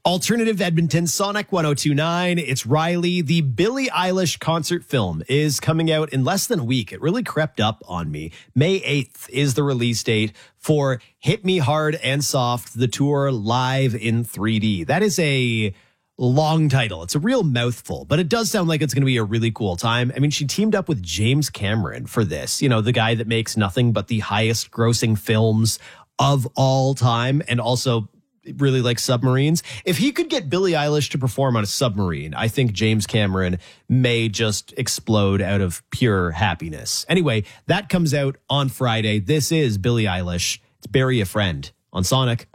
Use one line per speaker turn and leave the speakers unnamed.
Alternative Edmonton, Sonic 1029. It's Riley. The Billie Eilish concert film is coming out in less than a week. It really crept up on me. May 8th is the release date for Hit Me Hard and Soft, the tour live in 3D. That is a long title. It's a real mouthful, but it does sound like it's going to be a really cool time. I mean, she teamed up with James Cameron for this, you know, the guy that makes nothing but the highest grossing films of all time and also really like submarines. If he could get Billie Eilish to perform on a submarine, I think James Cameron may just explode out of pure happiness. Anyway, that comes out on Friday. This is Billie Eilish. It's Bury a Friend on Sonic.